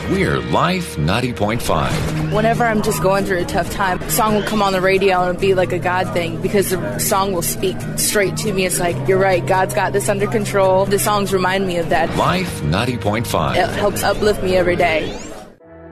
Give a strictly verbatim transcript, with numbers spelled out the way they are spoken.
We're Life ninety point five. Whenever I'm just going through a tough time, a song will come on the radio and it'll be like a God thing because the song will speak straight to me. It's like, you're right, God's got this under control. The songs remind me of that. Life ninety point five. It helps uplift me every day.